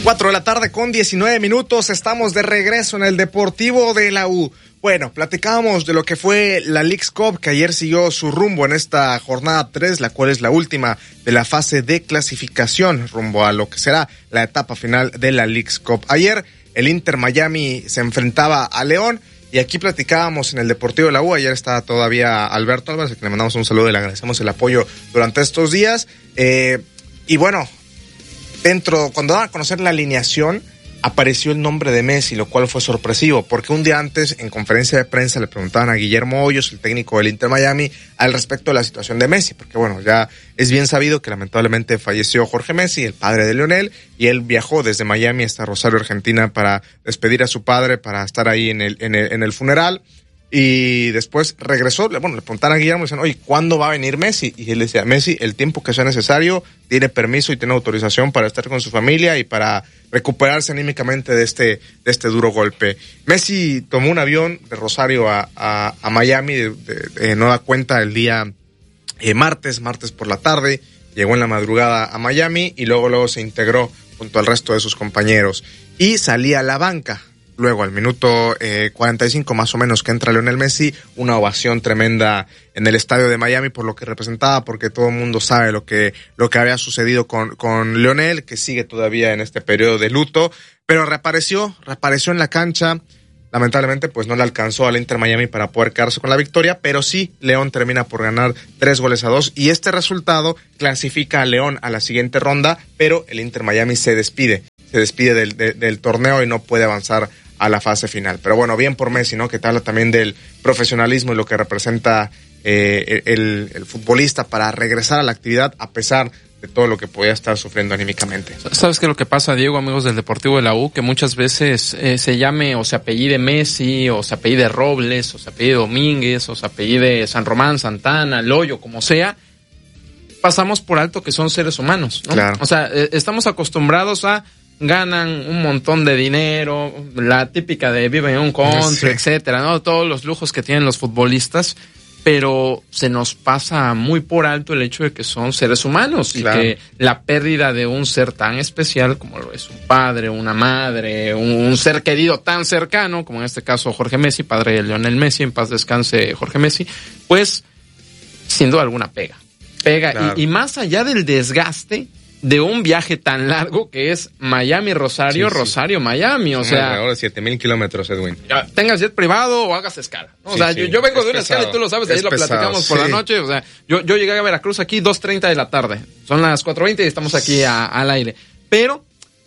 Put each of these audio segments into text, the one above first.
4:19 estamos de regreso en el Deportivo de la U. Bueno, platicábamos de lo que fue la Leagues Cup, que ayer siguió su rumbo en esta jornada 3, la cual es la última de la fase de clasificación rumbo a lo que será la etapa final de la Leagues Cup. Ayer el Inter Miami se enfrentaba a León y aquí platicábamos en el Deportivo de la U. Ayer estaba todavía Alberto Álvarez, a quien le mandamos un saludo y le agradecemos el apoyo durante estos días. Y bueno, cuando daban a conocer la alineación, apareció el nombre de Messi, lo cual fue sorpresivo, porque un día antes, en conferencia de prensa, le preguntaban a Guillermo Hoyos, el técnico del Inter Miami, al respecto de la situación de Messi, porque bueno, ya es bien sabido que lamentablemente falleció Jorge Messi, el padre de Lionel, y él viajó desde Miami hasta Rosario, Argentina, para despedir a su padre, para estar ahí en el funeral. Y después regresó, le preguntaron a Guillermo, dicen, oye, ¿cuándo va a venir Messi? Y él decía, Messi, el tiempo que sea necesario, tiene permiso y tiene autorización para estar con su familia y para recuperarse anímicamente de este duro golpe. Messi tomó un avión de Rosario a Miami de nueva cuenta el día martes por la tarde, llegó en la madrugada a Miami y luego se integró junto al resto de sus compañeros y salía a la banca. Luego, al minuto 45 más o menos que entra Lionel Messi, una ovación tremenda en el estadio de Miami por lo que representaba, porque todo el mundo sabe lo que había sucedido con Lionel, que sigue todavía en este periodo de luto, pero reapareció en la cancha. Lamentablemente, pues no le alcanzó al Inter Miami para poder quedarse con la victoria, pero sí, León termina por ganar 3-2, y este resultado clasifica a León a la siguiente ronda, pero el Inter Miami se despide del torneo y no puede avanzar a la fase final. Pero bueno, bien por Messi, ¿no? Que te habla también del profesionalismo y lo que representa el futbolista para regresar a la actividad a pesar de todo lo que podía estar sufriendo anímicamente. ¿Sabes qué es lo que pasa, Diego, amigos del Deportivo de la U? Que muchas veces se llame o se apellide Messi, o se apellide Robles, o se apellide Domínguez, o se apellide San Román, Santana, Loyo, como sea, pasamos por alto que son seres humanos, ¿no? Claro. O sea, estamos acostumbrados a ganan un montón de dinero, la típica de viven en un country, sí, etcétera, ¿no? Todos los lujos que tienen los futbolistas, pero se nos pasa muy por alto el hecho de que son seres humanos, claro, y que la pérdida de un ser tan especial como lo es un padre, una madre, un ser querido tan cercano, como en este caso Jorge Messi, padre de Lionel Messi, en paz descanse Jorge Messi, pues sin duda alguna pega, claro. y más allá del desgaste de un viaje tan largo que es Miami-Rosario, sí. Rosario-Miami, o sea... Alrededor de 7,000 kilómetros, Edwin. Tengas jet privado o hagas escala, ¿no? Sí, o sea, sí, yo vengo de una escala y tú lo sabes, ahí lo platicamos por la noche, o sea, yo llegué a Veracruz aquí 2:30 de la tarde, son las 4:20 y estamos aquí al aire, pero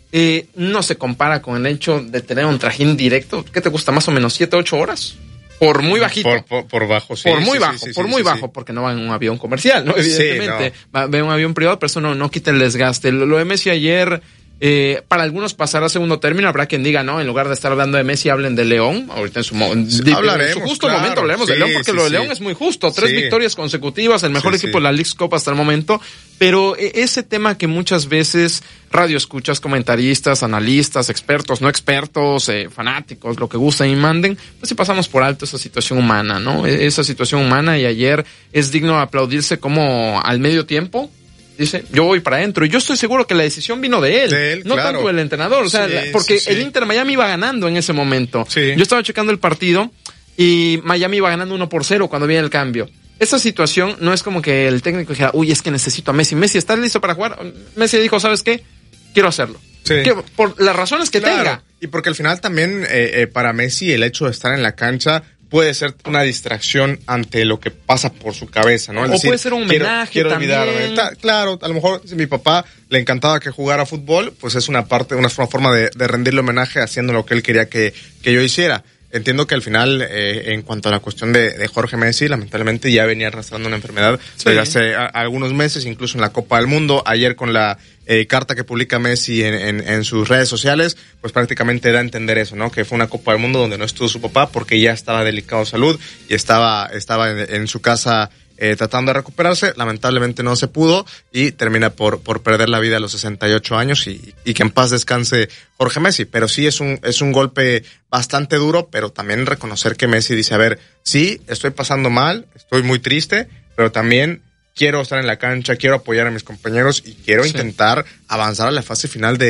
no se compara con el hecho de tener un trajín directo. ¿Qué te gusta? Más o menos 7-8 horas. Por muy bajito. Por bajo, sí. Por muy bajo, porque no va en un avión comercial, ¿no? Evidentemente. Sí, no. Va en un avión privado, pero eso no quita el desgaste. Lo de Messi ayer, para algunos pasará a segundo término. Habrá quien diga, no, en lugar de estar hablando de Messi, hablen de León. Ahorita en su justo claro, momento hablaremos de León, porque lo de León es muy justo. 3 victorias consecutivas, el mejor equipo de la Leagues Cup hasta el momento. Pero ese tema que muchas veces radioescuchas, comentaristas, analistas, expertos, no expertos, fanáticos, lo que gusten y manden, pues si pasamos por alto esa situación humana, ¿no? Esa situación humana, y ayer es digno de aplaudirse como al medio tiempo dice, yo voy para adentro, y yo estoy seguro que la decisión vino de él, no claro, tanto del entrenador, o sea, porque el Inter Miami iba ganando en ese momento. Sí. Yo estaba checando el partido y Miami iba ganando 1-0 cuando viene el cambio. Esa situación no es como que el técnico dijera, uy, es que necesito a Messi. Messi, ¿estás listo para jugar? Messi dijo, ¿sabes qué? Quiero hacerlo. Sí. Por las razones que tenga. Y porque al final también para Messi el hecho de estar en la cancha puede ser una distracción ante lo que pasa por su cabeza, ¿no? Es decir, puede ser un homenaje quiero también. Olvidarme. Claro, a lo mejor si mi papá le encantaba que jugara fútbol, pues es una forma de rendirle homenaje haciendo lo que él quería que yo hiciera. Entiendo que al final, en cuanto a la cuestión de Jorge Messi, lamentablemente ya venía arrastrando una enfermedad desde hace algunos meses, incluso en la Copa del Mundo. Ayer con la carta que publica Messi en sus redes sociales, pues prácticamente da a entender eso, ¿no? Que fue una Copa del Mundo donde no estuvo su papá porque ya estaba delicado de salud y estaba en su casa tratando de recuperarse. Lamentablemente no se pudo y termina por perder la vida a los 68 años y que en paz descanse Jorge Messi. Pero sí es un golpe bastante duro, pero también reconocer que Messi dice, a ver, sí, estoy pasando mal, estoy muy triste, pero también quiero estar en la cancha, quiero apoyar a mis compañeros y quiero intentar avanzar a la fase final de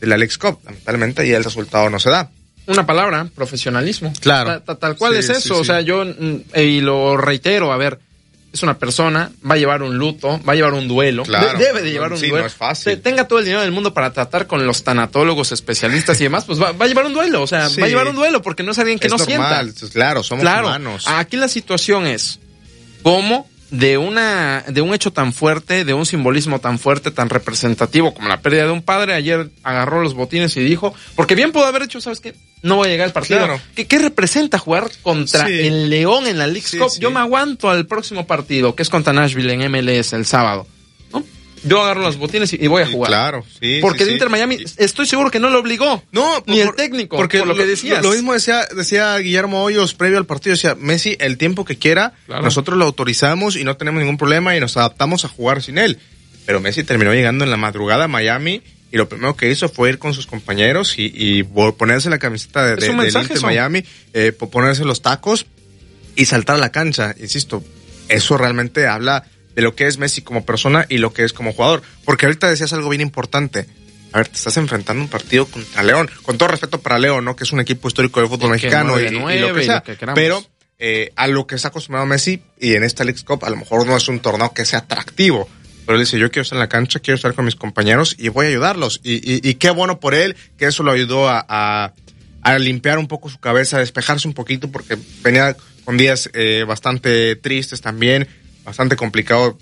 la Leagues Cup. Lamentablemente ahí el resultado no se da. Una palabra, profesionalismo. Claro. Tal cual es eso. O sea, yo, y lo reitero, a ver, es una persona, va a llevar un luto, va a llevar un duelo. Claro. Debe de llevar un duelo. No es fácil. Tenga todo el dinero del mundo para tratar con los tanatólogos, especialistas y demás, pues va a llevar un duelo. O sea, va a llevar un duelo porque no es alguien que no normal, sienta. Claro, somos humanos. Aquí la situación es cómo de un hecho tan fuerte, de un simbolismo tan fuerte, tan representativo como la pérdida de un padre, ayer agarró los botines y dijo, porque bien pudo haber hecho, ¿sabes qué? No voy a llegar al partido. Claro. ¿Qué representa jugar contra el León en la Leagues Cup? Yo me aguanto al próximo partido, que es contra Nashville en MLS el sábado, ¿no? Yo agarro los botines y voy a jugar. Claro, porque el Inter Miami, estoy seguro que no lo obligó. No, ni el técnico, porque por lo que decías. Lo mismo decía Guillermo Hoyos previo al partido, decía, Messi, el tiempo que quiera, nosotros lo autorizamos y no tenemos ningún problema y nos adaptamos a jugar sin él. Pero Messi terminó llegando en la madrugada a Miami y lo primero que hizo fue ir con sus compañeros y ponerse la camiseta del Inter Miami, ponerse los tacos y saltar a la cancha. Insisto, eso realmente habla de lo que es Messi como persona y lo que es como jugador. Porque ahorita decías algo bien importante. A ver, te estás enfrentando un partido contra León. Con todo respeto para León, ¿no? Que es un equipo histórico del fútbol mexicano y lo que sea. Pero a lo que está acostumbrado Messi y en esta Leagues Cup a lo mejor no es un torneo que sea atractivo. Pero él dice, yo quiero estar en la cancha, quiero estar con mis compañeros y voy a ayudarlos. Y qué bueno por él, que eso lo ayudó a limpiar un poco su cabeza, a despejarse un poquito porque venía con días bastante tristes también, bastante complicado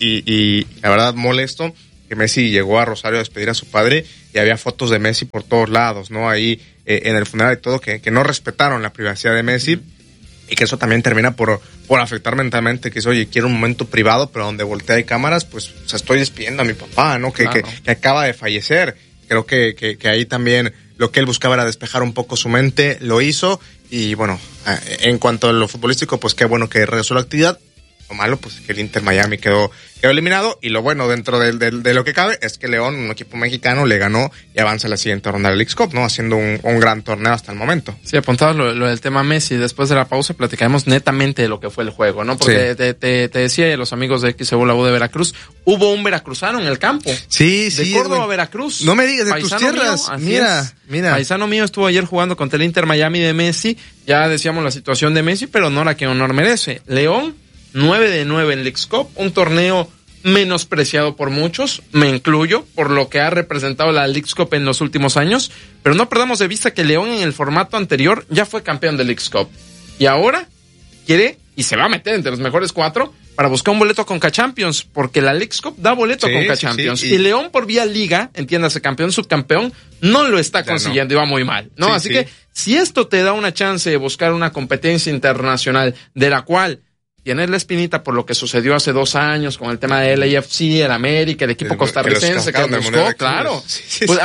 y la verdad molesto que Messi llegó a Rosario a despedir a su padre y había fotos de Messi por todos lados, ¿no? Ahí en el funeral y todo, que no respetaron la privacidad de Messi y que eso también termina por afectar mentalmente, que es, oye, quiero un momento privado, pero donde voltea hay cámaras, pues o sea, estoy despidiendo a mi papá, ¿no? Que acaba de fallecer. Creo que ahí también lo que él buscaba era despejar un poco su mente, lo hizo y bueno, en cuanto a lo futbolístico, pues qué bueno que regresó a la actividad. Lo malo, pues que el Inter Miami quedó eliminado y lo bueno dentro de lo que cabe es que León, un equipo mexicano, le ganó y avanza a la siguiente ronda de la Leagues Cup, ¿no? Haciendo un gran torneo hasta el momento. Sí, apuntado lo del tema Messi. Después de la pausa platicaremos netamente de lo que fue el juego, ¿no? Porque te decía, los amigos de XEU la U de Veracruz, hubo un veracruzano en el campo. Sí, de Córdoba a Veracruz. No me digas, de tus tierras. Mira. Paisano mío estuvo ayer jugando contra el Inter Miami de Messi. Ya decíamos la situación de Messi, pero honor a quien honor merece. León, 9 de 9 en Leagues Cup, un torneo menospreciado por muchos, me incluyo, por lo que ha representado la Leagues Cup en los últimos años, pero no perdamos de vista que León en el formato anterior ya fue campeón de Leagues Cup y ahora quiere y se va a meter entre los mejores 4 para buscar un boleto a Conca Champions, porque la Leagues Cup da boleto a Conca Champions y León por vía liga, entiéndase, campeón, subcampeón, no lo está consiguiendo y va muy mal, ¿no? Así que si esto te da una chance de buscar una competencia internacional de la cual tienes la espinita por lo que sucedió hace 2 años con el tema de LAFC, el América, el equipo costarricense que buscó, claro. Pues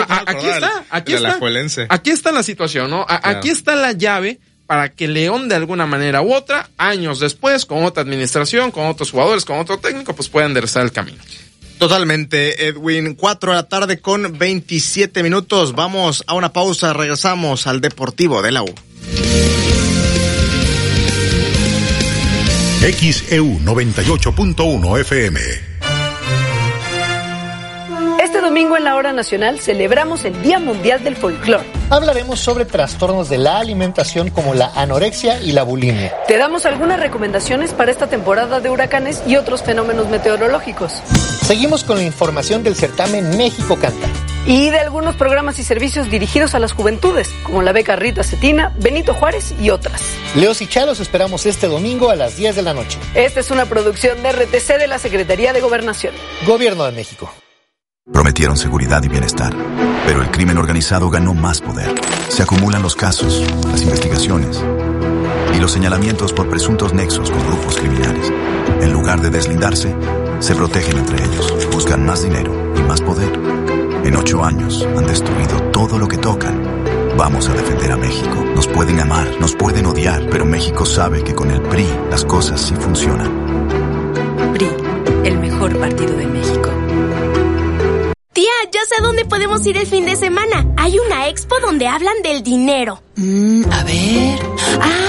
aquí está la situación, ¿no? Aquí está la llave para que León de alguna manera u otra, años después, con otra administración, con otros jugadores, con otro técnico, pues pueda enderezar el camino. Totalmente, Edwin. 4 de la tarde con 27 minutos. Vamos a una pausa, regresamos al Deportivo de la U. XEU 98.1 FM. Este domingo en la Hora Nacional celebramos el Día Mundial del Folclor. Hablaremos sobre trastornos de la alimentación como la anorexia y la bulimia. Te damos algunas recomendaciones para esta temporada de huracanes y otros fenómenos meteorológicos. Seguimos con la información del certamen México Canta. Y de algunos programas y servicios dirigidos a las juventudes, como la beca Rita Cetina, Benito Juárez y otras. Leos y Chalos esperamos este domingo a las 10 de la noche. Esta es una producción de RTC de la Secretaría de Gobernación. Gobierno de México. Prometieron seguridad y bienestar, pero el crimen organizado ganó más poder. Se acumulan los casos, las investigaciones y los señalamientos por presuntos nexos con grupos criminales. En lugar de deslindarse, se protegen entre ellos, buscan más dinero y más poder. En 8 años han destruido todo lo que tocan. Vamos a defender a México. Nos pueden amar, nos pueden odiar, pero México sabe que con el PRI las cosas sí funcionan. PRI, el mejor partido de México. Tía, ya sé dónde podemos ir el fin de semana. Hay una expo donde hablan del dinero. A ver...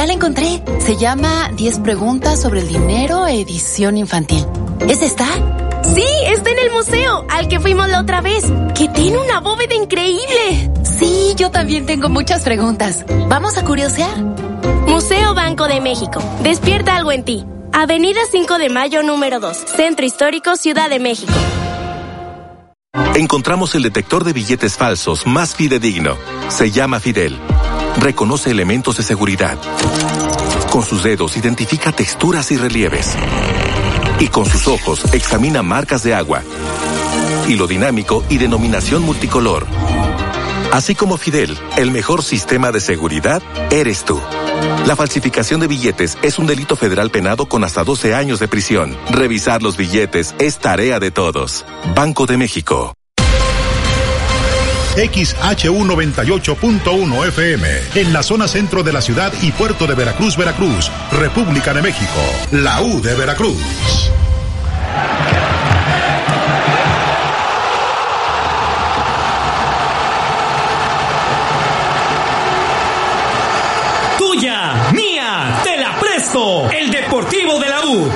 Ya la encontré. Se llama 10 preguntas sobre el dinero, edición infantil. ¿Esa está? Sí, está en el museo, al que fuimos la otra vez, que tiene una bóveda increíble. Sí, yo también tengo muchas preguntas. ¿Vamos a curiosear? Museo Banco de México. Despierta algo en ti. Avenida 5 de Mayo, número 2. Centro Histórico, Ciudad de México. Encontramos el detector de billetes falsos más fidedigno. Se llama Fidel. Reconoce elementos de seguridad. Con sus dedos identifica texturas y relieves. Y con sus ojos examina marcas de agua. Hilo dinámico y denominación multicolor. Así como Fidel, el mejor sistema de seguridad eres tú. La falsificación de billetes es un delito federal penado con hasta 12 años de prisión. Revisar los billetes es tarea de todos. Banco de México. XHU 98.1 FM, en la zona centro de la ciudad y puerto de Veracruz, Veracruz, República de México, la U de Veracruz. Tuya, mía, te la presto, el Deportivo de la U.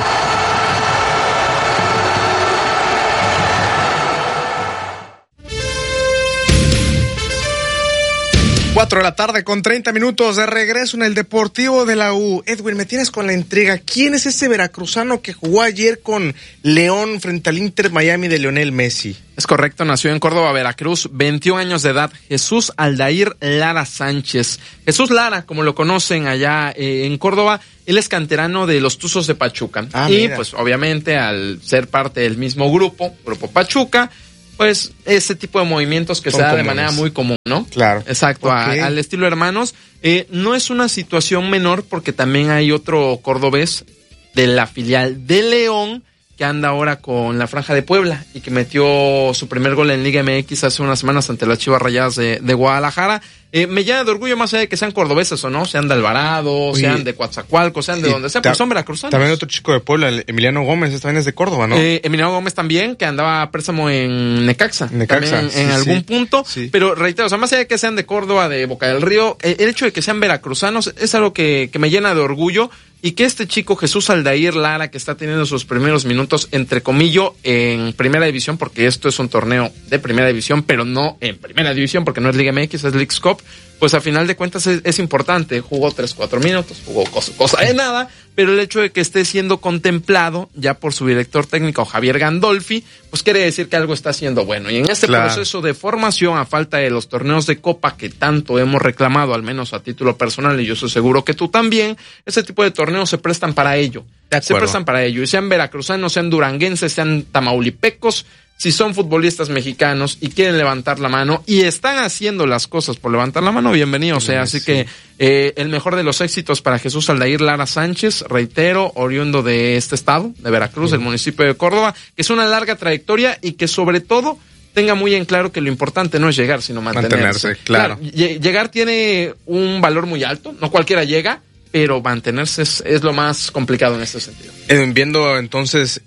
4 de la tarde con 30 minutos de regreso en el Deportivo de la U. Edwin, me tienes con la intriga. ¿Quién es ese veracruzano que jugó ayer con León frente al Inter Miami de Lionel Messi? Es correcto, nació en Córdoba, Veracruz, 21 años de edad, Jesús Aldair Lara Sánchez. Jesús Lara, como lo conocen allá en Córdoba, él es canterano de los Tuzos de Pachuca. Y pues obviamente al ser parte del mismo Grupo Pachuca, pues ese tipo de movimientos que se da de manera muy común, ¿no? Claro. Exacto, okay. Al estilo hermanos. No es una situación menor porque también hay otro cordobés de la filial de León que anda ahora con la Franja de Puebla y que metió su primer gol en Liga MX hace unas semanas ante las Chivas Rayadas de Guadalajara. Me llena de orgullo más allá de que sean cordobeses o no, sean de Alvarado, sean de Coatzacoalcos, sean de donde sea, pues son veracruzanos. También otro chico de Puebla, Emiliano Gómez, también es de Córdoba, ¿no? Emiliano Gómez también, que andaba a préstamo en Necaxa también, sí, en algún punto, pero reitero, o sea, más allá de que sean de Córdoba, de Boca del Río, el hecho de que sean veracruzanos es algo que me llena de orgullo. Y que este chico, Jesús Aldair Lara, que está teniendo sus primeros minutos, entre comillas, en Primera División, porque esto es un torneo de Primera División, pero no en Primera División, porque no es Liga MX, es Leagues Cup, pues a final de cuentas es importante. Jugó 3-4 minutos, jugó cosa de nada, pero el hecho de que esté siendo contemplado ya por su director técnico, Javier Gandolfi, pues quiere decir que algo está haciendo bueno. Y en este proceso de formación, a falta de los torneos de Copa que tanto hemos reclamado, al menos a título personal, y yo estoy seguro que tú también, ese tipo de torneos se prestan para ello. Se prestan para ello. Y sean veracruzanos, sean duranguenses, sean tamaulipecos, si son futbolistas mexicanos y quieren levantar la mano y están haciendo las cosas por levantar la mano, bienvenido sea. Así que el mejor de los éxitos para Jesús Aldair Lara Sánchez, reitero, oriundo de este estado, de Veracruz, del municipio de Córdoba, que es una larga trayectoria y que sobre todo tenga muy en claro que lo importante no es llegar, sino mantenerse. Claro. Llegar tiene un valor muy alto, no cualquiera llega, pero mantenerse es lo más complicado en este sentido. Viendo entonces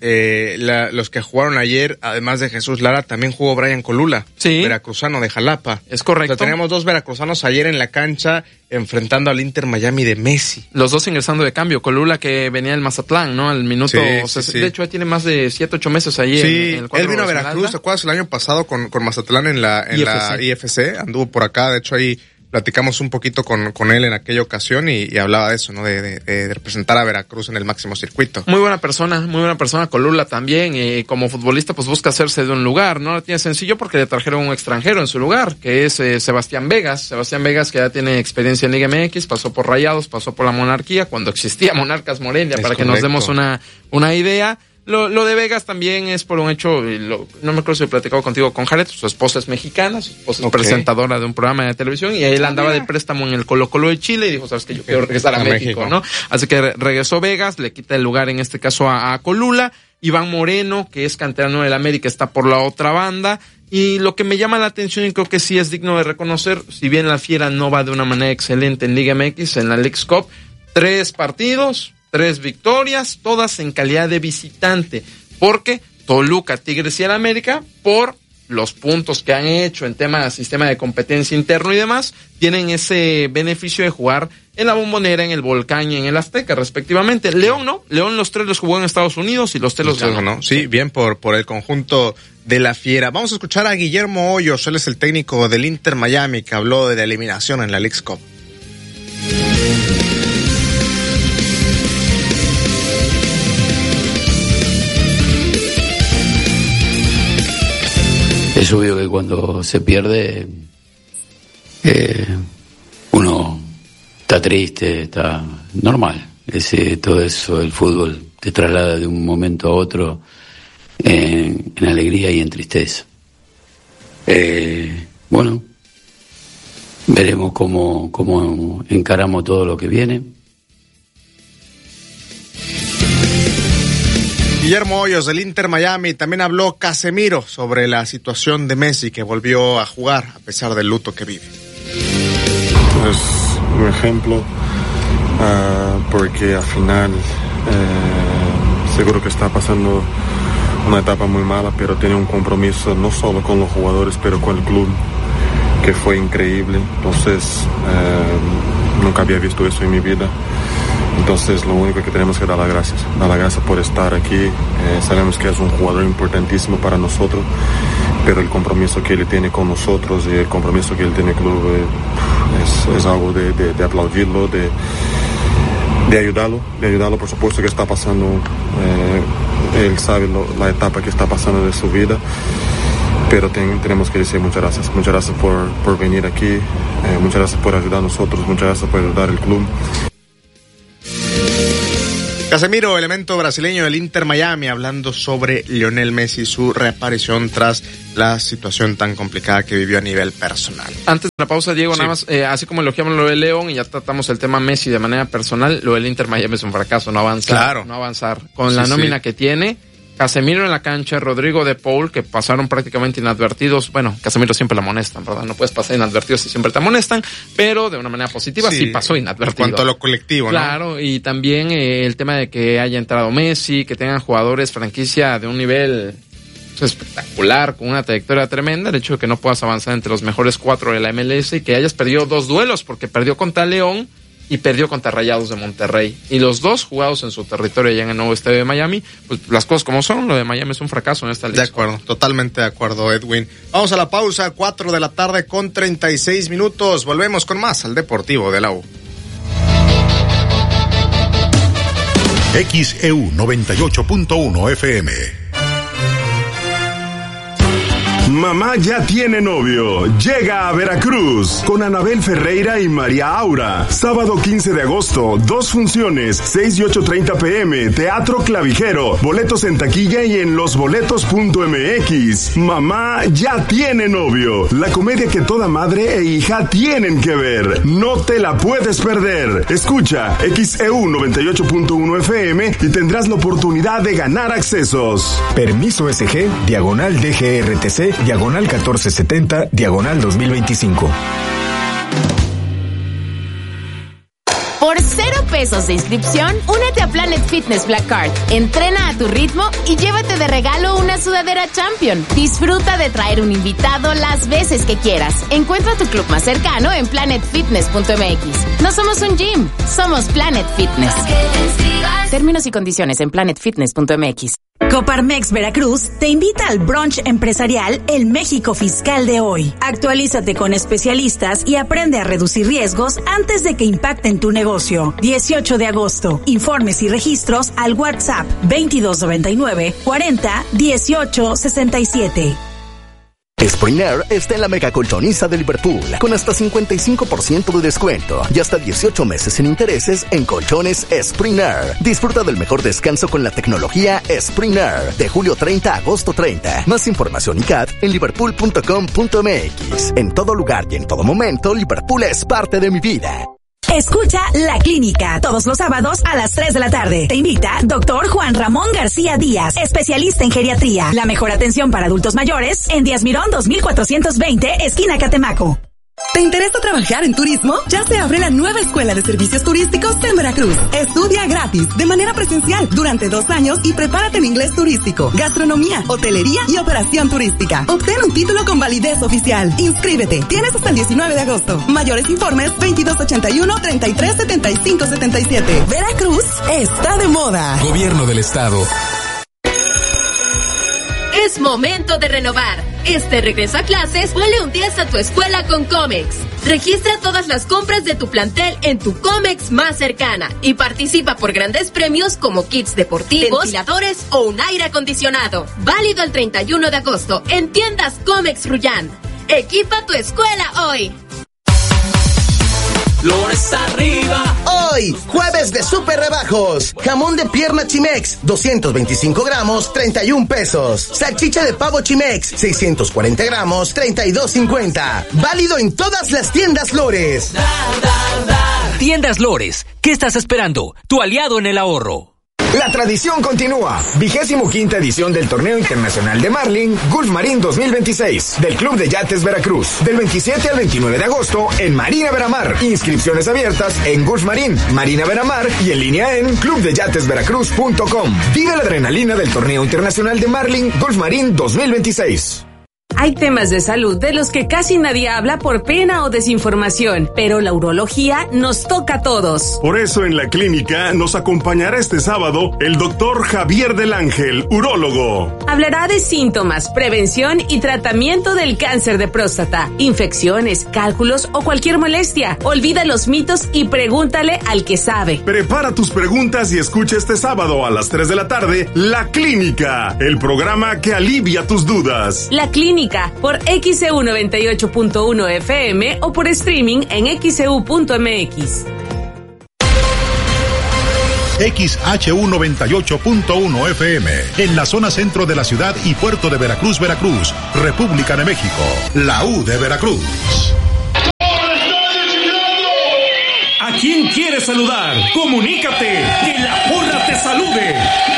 los que jugaron ayer, además de Jesús Lara, también jugó Brian Colula, veracruzano de Jalapa. Es correcto. O sea, teníamos dos veracruzanos ayer en la cancha enfrentando al Inter Miami de Messi. Los dos ingresando de cambio. Colula que venía del Mazatlán, ¿no? Al minuto... De hecho, tiene más de 7-8 meses ahí en el cuadro. Él vino a Veracruz, ¿te acuerdas? El año pasado con Mazatlán en la IFC. Anduvo por acá, de hecho ahí platicamos un poquito con él en aquella ocasión y hablaba de eso, ¿no? De representar a Veracruz en el máximo circuito. Muy buena persona, Colula también. Y como futbolista, pues busca hacerse de un lugar, ¿no? Lo tiene sencillo porque le trajeron un extranjero en su lugar, que es Sebastián Vegas. Sebastián Vegas, que ya tiene experiencia en Liga MX, pasó por Rayados, pasó por la Monarquía, cuando existía Monarcas Morelia, para que nos demos una idea. Lo de Vegas también es por un hecho, no me acuerdo si he platicado contigo con Jared, su esposa es mexicana, su esposa es presentadora de un programa de televisión y él andaba de préstamo en el Colo-Colo de Chile y dijo, sabes que yo quiero regresar a México, ¿no? Así que regresó Vegas, le quita el lugar en este caso a Colula. Iván Moreno, que es canterano del América, está por la otra banda. Y lo que me llama la atención y creo que sí es digno de reconocer, si bien la Fiera no va de una manera excelente en Liga MX, en la Leagues Cup, 3 partidos, 3 victorias, todas en calidad de visitante, porque Toluca, Tigres y el América por los puntos que han hecho en tema de sistema de competencia interno y demás, tienen ese beneficio de jugar en la Bombonera, en el Volcán y en el Azteca, respectivamente. León, ¿no? León los 3 los jugó en Estados Unidos y los 3 los ganó. ¿No? Sí, bien por el conjunto de la Fiera. Vamos a escuchar a Guillermo Hoyos, él es el técnico del Inter Miami, que habló de la eliminación en la Leagues Cup. Es obvio que cuando se pierde, uno está triste, está normal. Todo eso, el fútbol te traslada de un momento a otro en alegría y en tristeza. Bueno, veremos cómo encaramos todo lo que viene. Guillermo Hoyos del Inter Miami. También habló Casemiro sobre la situación de Messi, que volvió a jugar a pesar del luto que vive. Es un ejemplo porque al final seguro que está pasando una etapa muy mala, pero tiene un compromiso no solo con los jugadores, pero con el club, que fue increíble. Entonces nunca había visto eso en mi vida. Entonces lo único que tenemos que dar las gracias por estar aquí. Sabemos que es un jugador importantísimo para nosotros, pero el compromiso que él tiene con nosotros y el compromiso que él tiene con el club es algo de aplaudirlo, de ayudarlo, por supuesto que está pasando, él sabe la etapa que está pasando de su vida, pero tenemos que decir muchas gracias por venir aquí, muchas gracias por ayudar a nosotros, muchas gracias por ayudar al club. Casemiro, elemento brasileño del Inter Miami, hablando sobre Lionel Messi y su reaparición tras la situación tan complicada que vivió a nivel personal. Antes de la pausa, Diego, sí, nada más, así como elogiamos lo de León y ya tratamos el tema Messi de manera personal, lo del Inter Miami es un fracaso, no avanzar. Claro. No avanzar. Con la nómina que tiene, Casemiro en la cancha, Rodrigo de Paul, que pasaron prácticamente inadvertidos. Bueno, Casemiro siempre la amonestan, ¿verdad? No puedes pasar inadvertido si siempre te amonestan, pero de una manera positiva sí pasó inadvertido. En cuanto a lo colectivo, ¿no? Claro, y también el tema de que haya entrado Messi, que tengan jugadores franquicia de un nivel espectacular, con una trayectoria tremenda, el hecho de que no puedas avanzar entre los mejores 4 de la MLS y que hayas perdido 2 duelos, porque perdió contra León y perdió contra Rayados de Monterrey. Y los 2 jugados en su territorio allá en el nuevo estadio de Miami, pues las cosas como son, lo de Miami es un fracaso en esta liga. De acuerdo, totalmente de acuerdo, Edwin. Vamos a la pausa, 4 de la tarde con 36 minutos. Volvemos con más al Deportivo de la U. XEU 98.1 FM. Mamá ya tiene novio. Llega a Veracruz con Anabel Ferreira y María Aura. Sábado 15 de agosto, 2 funciones, 6 y 8:30 p.m. Teatro Clavijero. Boletos en taquilla y en losboletos.mx. Mamá ya tiene novio. La comedia que toda madre e hija tienen que ver. No te la puedes perder. Escucha XEU 98.1 FM y tendrás la oportunidad de ganar accesos. Permiso SG, diagonal DGRTC, diagonal 1470, diagonal 2025. Por 0 pesos de inscripción, únete a Planet Fitness Black Card. Entrena a tu ritmo y llévate de regalo una sudadera Champion. Disfruta de traer un invitado las veces que quieras. Encuentra tu club más cercano en planetfitness.mx. No somos un gym, somos Planet Fitness. Términos y condiciones en planetfitness.mx. Coparmex Veracruz te invita al brunch empresarial El México Fiscal de hoy. Actualízate con especialistas y aprende a reducir riesgos antes de que impacten tu negocio. 18 de agosto. Informes y registros al WhatsApp 2299 40 18 67. Spring Air está en la mega colchoniza de Liverpool, con hasta 55% de descuento y hasta 18 meses sin intereses en colchones Spring Air. Disfruta del mejor descanso con la tecnología Spring Air, de julio 30 a agosto 30. Más información y CAT en liverpool.com.mx. En todo lugar y en todo momento, Liverpool es parte de mi vida. Escucha La Clínica, todos los sábados a las 3 de la tarde. Te invita Dr. Juan Ramón García Díaz, especialista en geriatría. La mejor atención para adultos mayores en Díaz Mirón 2420, esquina Catemaco. ¿Te interesa trabajar en turismo? Ya se abre la nueva Escuela de Servicios Turísticos en Veracruz. Estudia gratis, de manera presencial, durante 2 años y prepárate en inglés turístico, gastronomía, hotelería y operación turística. Obtén un título con validez oficial. Inscríbete. Tienes hasta el 19 de agosto. Mayores informes 2281-337577. Veracruz está de moda. Gobierno del Estado. Es momento de renovar. Este regreso a clases, ponle un 10 a tu escuela con Comex. Registra todas las compras de tu plantel en tu Comex más cercana y participa por grandes premios como kits deportivos, ventiladores o un aire acondicionado. Válido el 31 de agosto en tiendas Comex Rullán. Equipa tu escuela hoy. Flores arriba. Hoy, jueves de super rebajos. Jamón de pierna Chimex, 225 gramos, 31 pesos. Salchicha de pavo Chimex, 640 gramos, 32.50. Válido en todas las tiendas Lores. Tiendas Lores, ¿qué estás esperando? Tu aliado en el ahorro. La tradición continúa. 25ª edición del Torneo Internacional de Marlin Gulf Marín 2026 del Club de Yates Veracruz. Del 27 al 29 de agosto en Marina Veramar. Inscripciones abiertas en Gulf Marín, Marina Veramar y en línea en clubdeyatesveracruz.com. Vive la adrenalina del Torneo Internacional de Marlin Gulf Marín 2026. Hay temas de salud de los que casi nadie habla por pena o desinformación, pero la urología nos toca a todos. Por eso en la clínica nos acompañará este sábado el doctor Javier del Ángel, urólogo. Hablará de síntomas, prevención y tratamiento del cáncer de próstata, infecciones, cálculos o cualquier molestia. Olvida los mitos y pregúntale al que sabe. Prepara tus preguntas y escucha este sábado a las 3 de la tarde La Clínica, el programa que alivia tus dudas. La Clínica por XEU 98.1 FM o por streaming en xeu.mx. XHU 98.1 FM, en la zona centro de la ciudad y puerto de Veracruz, Veracruz, República de México, la U de Veracruz. ¿A quién quieres saludar? Comunícate, que la porra te salude.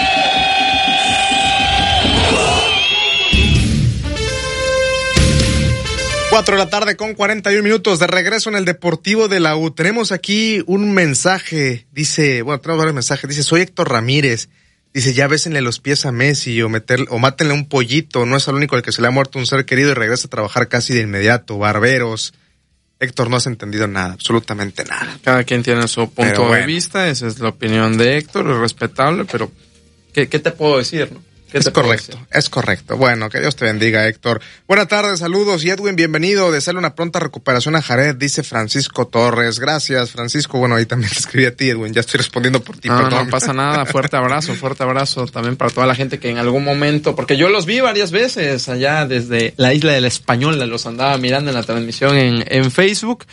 4 de la tarde con 41 minutos de regreso en el Deportivo de la U. Tenemos aquí un mensaje, tenemos varios mensajes, dice, soy Héctor Ramírez, dice, ya bésenle los pies a Messi o mátenle un pollito, no es el único al que se le ha muerto un ser querido y regresa a trabajar casi de inmediato, barberos. Héctor, no has entendido nada, absolutamente nada. Cada quien tiene su punto de vista, esa es la opinión de Héctor, es respetable, pero ¿qué te puedo decir, no? Es correcto. Bueno, que Dios te bendiga, Héctor. Buenas tardes, saludos. Y Edwin, bienvenido. Desearle una pronta recuperación a Jared, dice Francisco Torres. Gracias, Francisco. Bueno, ahí también te escribí a ti, Edwin. Ya estoy respondiendo por ti, perdón. No pasa nada. Fuerte abrazo también para toda la gente que en algún momento, porque yo los vi varias veces allá desde la Isla del Española, los andaba mirando en la transmisión en Facebook,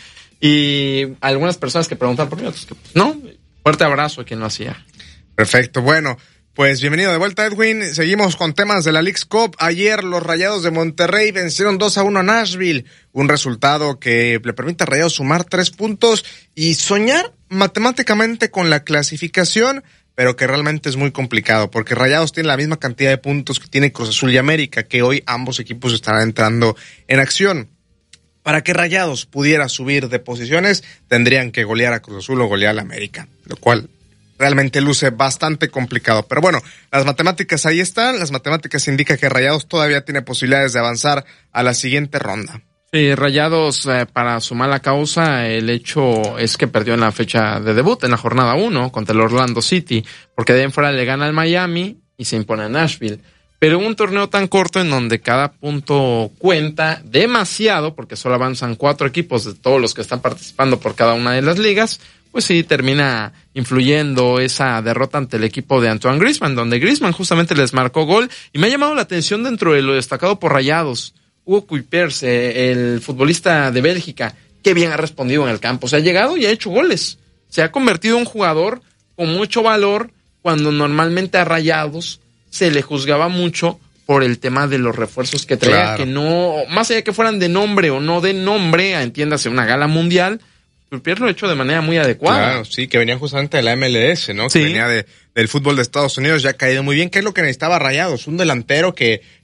y algunas personas que preguntan por mí, otros que pues, no. Fuerte abrazo a quien lo hacía. Perfecto, bueno. Pues bienvenido de vuelta, Edwin. Seguimos con temas de la Leagues Cup. Ayer los Rayados de Monterrey vencieron 2-1 a Nashville. Un resultado que le permite a Rayados sumar 3 puntos y soñar matemáticamente con la clasificación, pero que realmente es muy complicado porque Rayados tiene la misma cantidad de puntos que tiene Cruz Azul y América, que hoy ambos equipos estarán entrando en acción. Para que Rayados pudiera subir de posiciones, tendrían que golear a Cruz Azul o golear a América, lo cual realmente luce bastante complicado. Pero bueno, las matemáticas ahí están. Las matemáticas indican que Rayados todavía tiene posibilidades de avanzar a la siguiente ronda. Sí, Rayados, para su mala causa, el hecho es que perdió en la fecha de debut, en la jornada 1, contra el Orlando City, porque de ahí en fuera le gana al Miami y se impone a Nashville. Pero un torneo tan corto en donde cada punto cuenta demasiado, porque solo avanzan 4 equipos de todos los que están participando por cada una de las ligas, pues sí, termina influyendo esa derrota ante el equipo de Antoine Griezmann, donde Griezmann justamente les marcó gol. Y me ha llamado la atención dentro de lo destacado por Rayados, Hugo Kuipers, el futbolista de Bélgica, que bien ha respondido en el campo. Se ha llegado y ha hecho goles. Se ha convertido en un jugador con mucho valor cuando normalmente a Rayados se le juzgaba mucho por el tema de los refuerzos que traía, claro, que no, más allá de que fueran de nombre o no de nombre, entiéndase, una gala mundial, Kuipers lo ha hecho de manera muy adecuada. Claro, sí, que venía justamente de la MLS, ¿no? Sí. Que venía del fútbol de Estados Unidos, ya ha caído muy bien. ¿Qué es lo que necesitaba Rayados? Un delantero que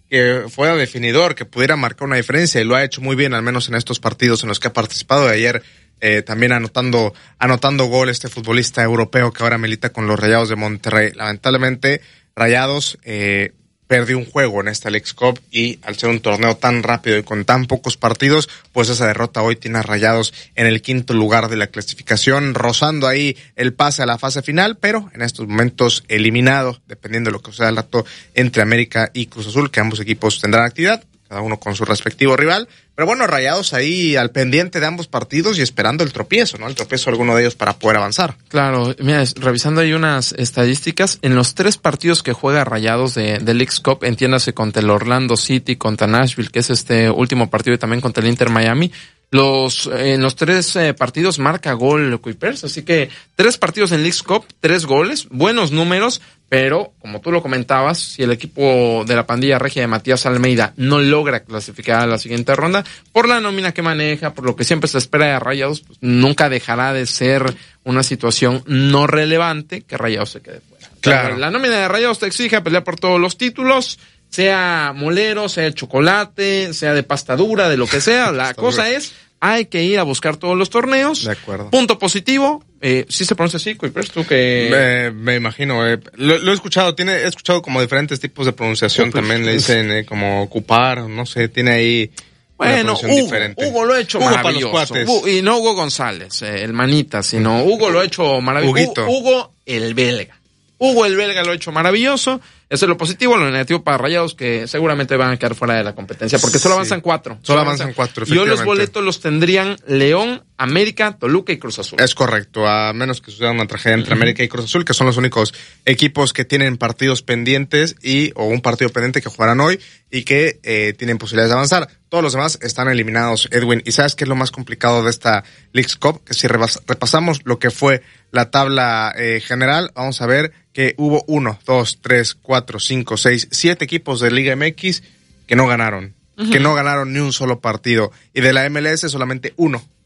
que fuera definidor, que pudiera marcar una diferencia, y lo ha hecho muy bien, al menos en estos partidos en los que ha participado. De ayer también anotando gol este futbolista europeo que ahora milita con los Rayados de Monterrey. Lamentablemente, Rayados perdió un juego en esta Leagues Cup, y al ser un torneo tan rápido y con tan pocos partidos, pues esa derrota hoy tiene a Rayados en el 5º lugar de la clasificación, rozando ahí el pase a la fase final, pero en estos momentos eliminado, dependiendo de lo que sea el rato, entre América y Cruz Azul, que ambos equipos tendrán actividad, cada uno con su respectivo rival. Pero bueno, Rayados ahí al pendiente de ambos partidos y esperando el tropiezo, ¿no? El tropiezo de alguno de ellos para poder avanzar. Claro, mira, revisando ahí unas estadísticas, en los 3 partidos que juega Rayados de Leagues Cup, entiéndase contra el Orlando City, contra Nashville, que es este último partido, y también contra el Inter Miami, en los 3 partidos marca gol Kuipers, así que 3 partidos en Leagues Cup, 3 goles, buenos números, pero como tú lo comentabas, si el equipo de la pandilla regia de Matías Almeida no logra clasificar a la siguiente ronda, por la nómina que maneja, por lo que siempre se espera de Rayados, pues nunca dejará de ser una situación no relevante que Rayados se quede fuera. Claro. La nómina de Rayados te exige pelear por todos los títulos, sea molero, sea de chocolate, sea de pasta dura, de lo que sea. La cosa es, hay que ir a buscar todos los torneos. De acuerdo. Punto positivo. ¿Sí se pronuncia así, Kuipers? ¿Tú que...? Me imagino. Lo he escuchado. He escuchado como diferentes tipos de pronunciación. También le dicen como ocupar, no sé, tiene ahí... Bueno, Hugo lo ha hecho maravilloso. Y no Hugo González, el manita, sino Hugo lo ha hecho maravilloso. Hugo el belga. Hugo el belga lo ha hecho maravilloso. Eso es lo positivo. Lo negativo para Rayados, que seguramente van a quedar fuera de la competencia, porque solo avanzan 4. Solo avanzan 4, y hoy los boletos los tendrían León, América, Toluca y Cruz Azul. Es correcto, a menos que suceda una tragedia entre América y Cruz Azul, que son los únicos equipos que tienen partidos pendientes o un partido pendiente que jugarán hoy y que tienen posibilidades de avanzar. Todos los demás están eliminados, Edwin. ¿Y sabes qué es lo más complicado de esta Leagues Cup? Que si repasamos lo que fue la tabla general, vamos a ver que hubo 1, 2, 3, 4, 5, 6, 7 equipos de Liga MX que no ganaron. Que no ganaron ni un solo partido. Y de la MLS solamente uno